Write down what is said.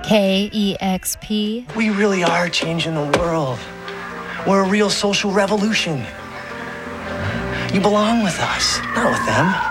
KEXP. We really are changing the world. We're a real social revolution. You belong with us, not with them.